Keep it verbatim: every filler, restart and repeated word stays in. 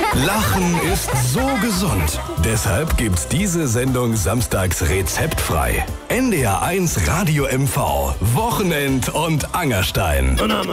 Lachen ist so gesund. Deshalb gibt's diese Sendung samstags rezeptfrei. N D R eins Radio M V. Wochenend und Angerstein.